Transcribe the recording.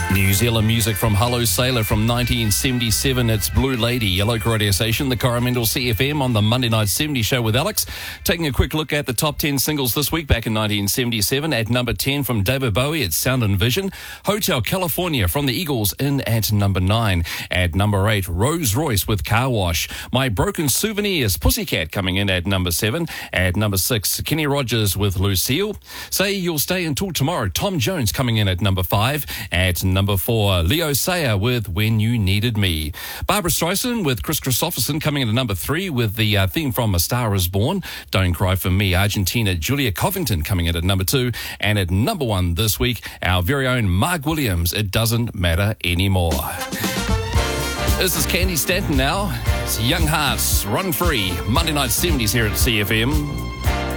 New Zealand music from Hello Sailor from 1977. It's Blue Lady, your local radio station, the Coromandel CFM on the Monday Night 70 show with Alex. Taking a quick look at the top 10 singles this week back in 1977. At number 10 from David Bowie, it's Sound and Vision. Hotel California from the Eagles in at number 9. At number 8, Rose Royce with Car Wash. My Broken Souvenirs, Pussycat coming in at number 7. At number 6, Kenny Rogers with Lucille. Say You'll Stay Until Tomorrow, Tom Jones coming in at number 5. At number 4, Leo Sayer with When You Needed Me. Barbara Streisand with Chris Christopherson coming in at number 3 with the theme from A Star Is Born. Don't Cry For Me, Argentina, Julia Covington coming in at number 2. And at number 1 this week, our very own Mark Williams, It Doesn't Matter Anymore. This is Candy Stanton now. It's Young Hearts, Run Free, Monday Night 70s here at CFM.